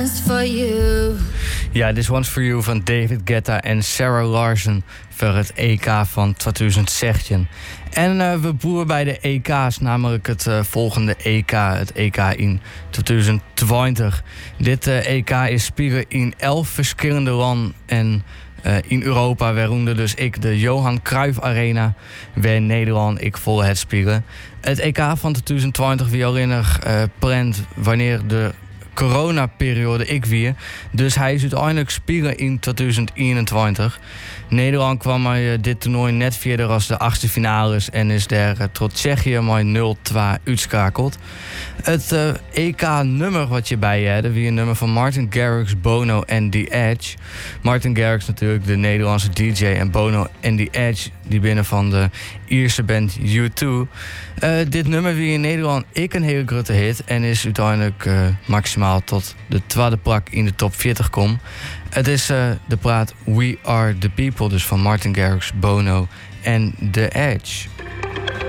For you. Ja, This One's For You van David Guetta en Sarah Larsen voor het EK van 2016. En we boeren bij de EK's, namelijk het volgende EK, het EK in 2020. Dit EK is spelen in 11 verschillende landen en in Europa, waaronder dus ik de Johan Cruijff Arena, waar Nederland ik vol het spelen. Het EK van 2020 wie al in plant wanneer de coronaperiode ik weer. Dus hij is uiteindelijk spelen in 2021. Nederland kwam bij dit toernooi net verder als de achtste finales en is daar tot Tsjechië maar 0-2 uitschakeld. Het EK-nummer wat je bij je had, wie een nummer van Martin Garrix, Bono en The Edge. Martin Garrix natuurlijk de Nederlandse DJ en Bono en The Edge die binnen van de Ierse band U2. Dit nummer wie in Nederland ik een hele grote hit en is uiteindelijk maximaal tot de tweede plek in de top 40 kom. Het is de plaat We Are The People, dus van Martin Garrix, Bono en The Edge.